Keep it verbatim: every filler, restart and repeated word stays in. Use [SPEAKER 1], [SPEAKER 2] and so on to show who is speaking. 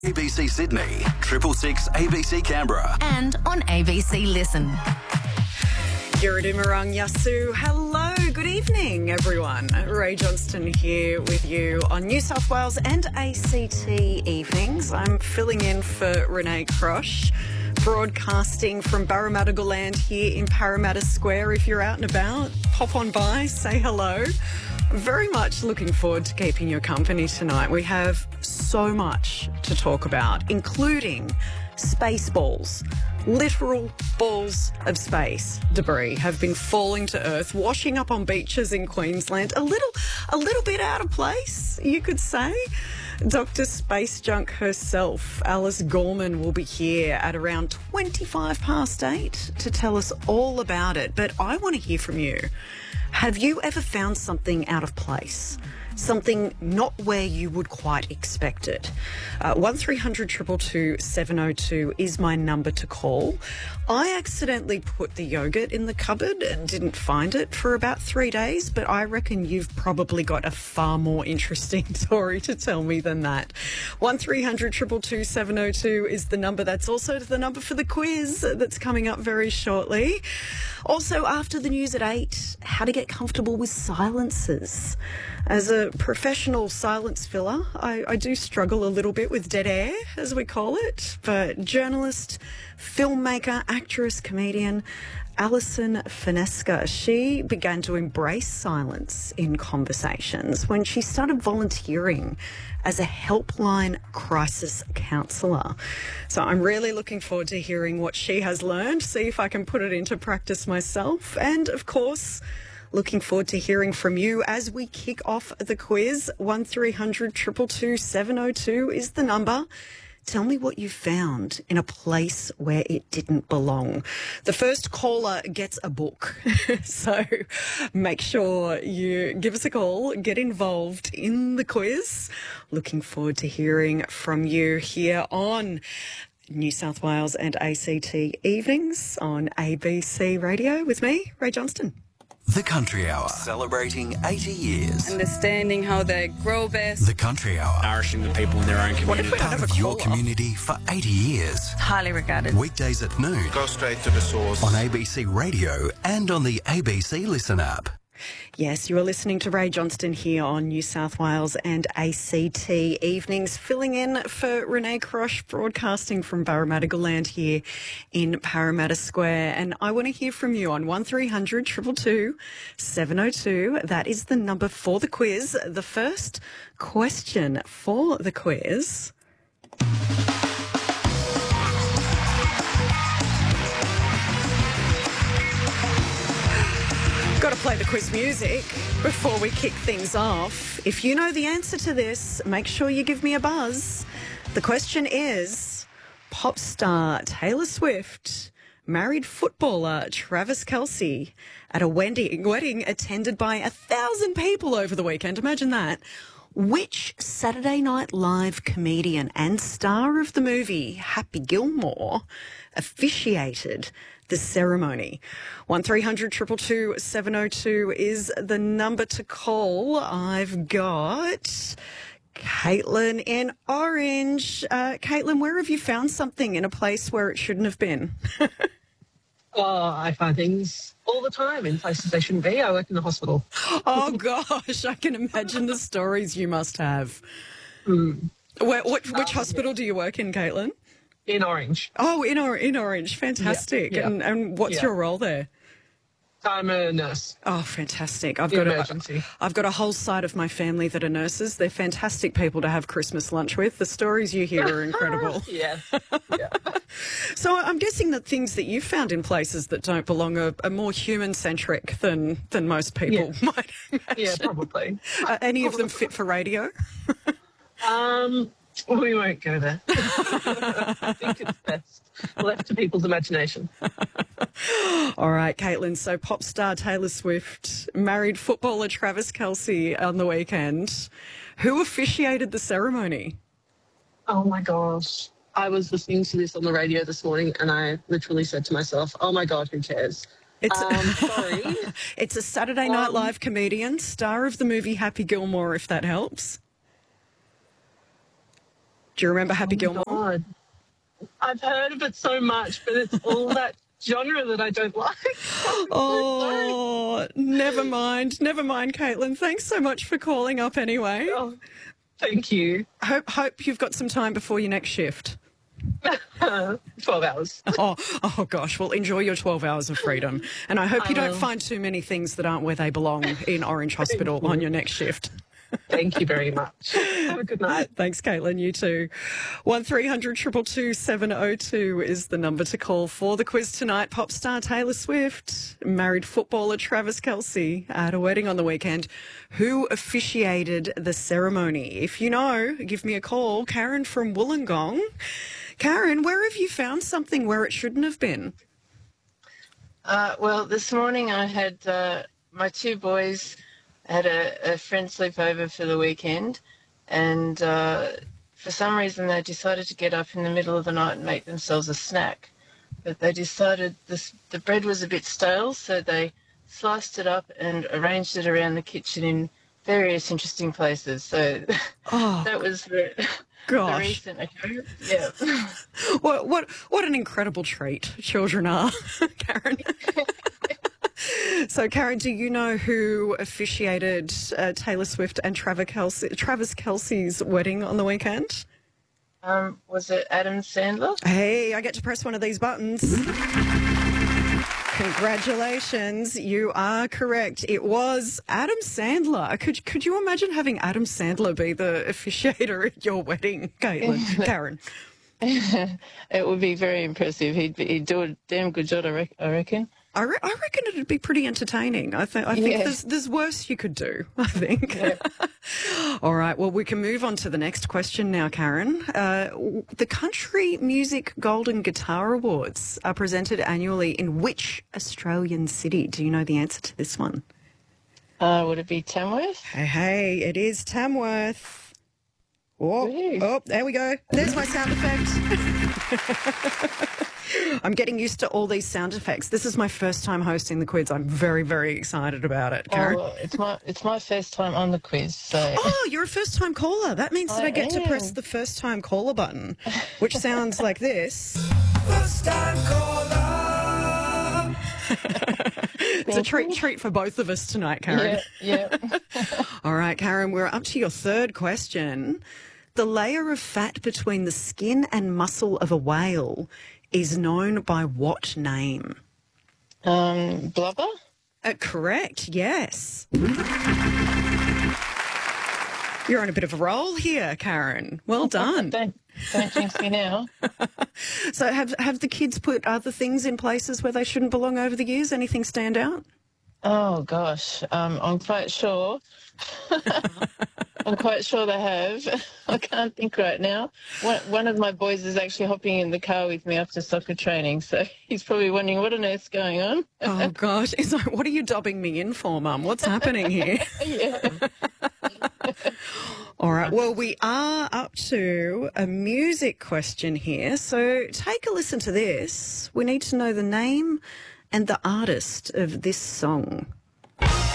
[SPEAKER 1] A B C Sydney, triple six A B C Canberra.
[SPEAKER 2] And on A B C Listen.
[SPEAKER 3] Yuridumarang Yasu. Hello, good evening, everyone. Ray Johnston here with you on New South Wales and A C T evenings. I'm filling in for Renee Crosh, broadcasting from Barramattagal Land here in Parramatta Square. If you're out and about, pop on by, say hello. Very much looking forward to keeping your company tonight. We have so much to talk about, including space balls. Literal balls of space debris have been falling to Earth, washing up on beaches in Queensland. A little, a little bit out of place, you could say. Doctor Space Junk herself, Alice Gorman, will be here at around twenty-five past eight to tell us all about it. But I want to hear from you. Have you ever found something out of place? Something not where you would quite expect it? Uh, one three hundred two two two seven oh two is my number to call. I accidentally put the yogurt in the cupboard and didn't find it for about three days, but I reckon you've probably got a far more interesting story to tell me than that. one three hundred two two two seven oh two is the number. That's also the number for the quiz that's coming up very shortly. Also, after the news at eight, how to get comfortable with silences. As a professional silence filler, I, I do struggle a little bit with dead air, as we call it. But journalist, filmmaker, actress, comedian Alison Finesca, she began to embrace silence in conversations when she started volunteering as a helpline crisis counsellor. So I'm really looking forward to hearing what she has learned, see if I can put it into practice myself. And, of course, looking forward to hearing from you as we kick off the quiz. one three hundred two two two seven oh two is the number. Tell me what you found in a place where it didn't belong. The first caller gets a book. So make sure you give us a call, get involved in the quiz. Looking forward to hearing from you here on New South Wales and A C T evenings on A B C Radio with me, Ray Johnston.
[SPEAKER 1] The Country Hour, celebrating eighty years.
[SPEAKER 4] Understanding how they grow best.
[SPEAKER 1] The Country Hour,
[SPEAKER 5] nourishing the people in their own community.
[SPEAKER 3] What if we don't
[SPEAKER 1] part
[SPEAKER 3] have
[SPEAKER 1] of
[SPEAKER 3] a
[SPEAKER 1] your
[SPEAKER 3] caller?
[SPEAKER 1] community for eighty years.
[SPEAKER 4] Highly regarded.
[SPEAKER 1] Weekdays at noon
[SPEAKER 5] Go straight to the source.
[SPEAKER 1] on A B C Radio and on the A B C Listen app.
[SPEAKER 3] Yes, you are listening to Ray Johnston here on New South Wales and A C T evenings, filling in for Renee Crosh, broadcasting from Barramattagal Land here in Parramatta Square. And I want to hear from you on one three hundred two two two seven oh two. That is the number for the quiz. The first question for the quiz. Got to play the quiz music before we kick things off. If you know the answer to this, make sure you give me a buzz. The question is, pop star Taylor Swift married footballer Travis Kelce at a wedding, wedding attended by a thousand people over the weekend. Imagine that. Which Saturday Night Live comedian and star of the movie Happy Gilmore officiated the ceremony? one three hundred two two two seven oh two is the number to call. I've got Caitlin in Orange. Uh, Caitlin, where have you found something in a place where it shouldn't have been?
[SPEAKER 6] Oh, I find things all the time in places they shouldn't be. I work in the hospital.
[SPEAKER 3] Oh, gosh, I can imagine the stories you must have.
[SPEAKER 6] Mm.
[SPEAKER 3] Where, which which hospital do you work in, Caitlin?
[SPEAKER 6] In Orange.
[SPEAKER 3] Oh, in, or- in Orange. Fantastic.
[SPEAKER 6] Yeah, yeah.
[SPEAKER 3] And, and what's
[SPEAKER 6] Yeah.
[SPEAKER 3] your role there?
[SPEAKER 6] I'm a nurse.
[SPEAKER 3] Oh, fantastic. I've got,
[SPEAKER 6] Emergency.
[SPEAKER 3] a, I've got a whole side of my family that are nurses. They're fantastic people to have Christmas lunch with. The stories you hear are incredible.
[SPEAKER 6] Yeah. Yeah.
[SPEAKER 3] So I'm guessing that things that you found in places that don't belong are, are more human-centric than, than most people
[SPEAKER 6] Yeah.
[SPEAKER 3] might imagine.
[SPEAKER 6] Yeah, probably.
[SPEAKER 3] Are any of them fit for radio?
[SPEAKER 6] Um, we won't go there. I think it's best left to people's imagination.
[SPEAKER 3] All right, Caitlin. So pop star Taylor Swift married footballer Travis Kelce on the weekend. Who officiated the ceremony?
[SPEAKER 6] Oh, my gosh. I was listening to this on the radio this morning and I literally said to myself, oh, my God, who cares?
[SPEAKER 3] It's,
[SPEAKER 6] Um, sorry.
[SPEAKER 3] it's a Saturday Night
[SPEAKER 6] Um,
[SPEAKER 3] Live comedian, star of the movie Happy Gilmore, if that helps. Do you remember Happy Gilmore?
[SPEAKER 6] God. I've heard of it so much, but it's all that genre that I don't like.
[SPEAKER 3] Oh, never mind. Never mind, Caitlin. Thanks so much for calling up anyway.
[SPEAKER 6] Oh, thank you.
[SPEAKER 3] Hope, hope you've got some time before your next shift.
[SPEAKER 6] twelve hours.
[SPEAKER 3] Oh, oh gosh. Well, enjoy your twelve hours of freedom. And I hope
[SPEAKER 6] I
[SPEAKER 3] you don't
[SPEAKER 6] will.
[SPEAKER 3] find too many things that aren't where they belong in Orange Hospital on your next shift.
[SPEAKER 6] Thank you very much. Have a good night.
[SPEAKER 3] Thanks, Caitlin. You too. one three hundred two two two seven oh two is the number to call for the quiz tonight. Pop star Taylor Swift, married footballer Travis Kelce at a wedding on the weekend. Who officiated the ceremony? If you know, give me a call. Karen from Wollongong. Karen, where have you found something where it shouldn't have been?
[SPEAKER 7] Uh, well, this morning I had uh, my two boys had a, a friend sleep over for the weekend, and uh, for some reason they decided to get up in the middle of the night and make themselves a snack. But they decided this, the bread was a bit stale, so they sliced it up and arranged it around the kitchen in various interesting places. So
[SPEAKER 3] Oh,
[SPEAKER 7] that was the, the
[SPEAKER 3] gosh.
[SPEAKER 7] recent occurrence. Yeah.
[SPEAKER 3] What, what, what an incredible treat children are, Karen. So, Karen, do you know who officiated uh, Taylor Swift and Travis Kelce, Travis Kelce's wedding on the weekend?
[SPEAKER 7] Um, was it Adam Sandler?
[SPEAKER 3] Hey, I get to press one of these buttons. Congratulations, you are correct. It was Adam Sandler. Could could you imagine having Adam Sandler be the officiator at your wedding, Caitlin? Karen?
[SPEAKER 7] It would be very impressive. He'd, he'd do a damn good job, I, rec- I reckon.
[SPEAKER 3] I, re- I reckon it'd be pretty entertaining. I, th- I think
[SPEAKER 7] Yeah.
[SPEAKER 3] there's, there's worse you could do, I think.
[SPEAKER 7] Yeah.
[SPEAKER 3] All right, well, we can move on to the next question now, Karen. Uh, w- the Country Music Golden Guitar Awards are presented annually in which Australian city? Do you know the answer to this one?
[SPEAKER 7] Uh, would it be Tamworth?
[SPEAKER 3] Hey, hey, it is Tamworth. Oh,
[SPEAKER 7] Woo.
[SPEAKER 3] oh, there we go. There's my sound effect. I'm getting used to all these sound effects. This is my first time hosting the quiz. I'm very, very excited about it, Karen.
[SPEAKER 7] Oh, well, it's my it's my first time on the quiz, so
[SPEAKER 3] Oh, you're a first-time caller. That means that I,
[SPEAKER 7] I
[SPEAKER 3] get to press
[SPEAKER 7] am.
[SPEAKER 3] the first-time caller button, which sounds like this. It's a treat, treat for both of us tonight, Karen.
[SPEAKER 7] yeah, yeah.
[SPEAKER 3] All right, Karen, we're up to your third question. The layer of fat between the skin and muscle of a whale is known by what name?
[SPEAKER 7] Um, blubber?
[SPEAKER 3] Uh, correct, yes. You're on a bit of a roll here, Karen. Well done.
[SPEAKER 7] Don't don't jinx me now.
[SPEAKER 3] So have have the kids put other things in places where they shouldn't belong over the years? Anything stand out?
[SPEAKER 7] Oh gosh, um, I'm quite sure. I'm quite sure they have. I can't think right now. One, one of my boys is actually hopping in the car with me after soccer training, so he's probably wondering what on earth's going on.
[SPEAKER 3] Oh, gosh. It's like, what are you dobbing me in for, Mum? What's happening here?
[SPEAKER 7] Yeah.
[SPEAKER 3] All right. Well, we are up to a music question here. So take a listen to this. We need to know the name and the artist of this song.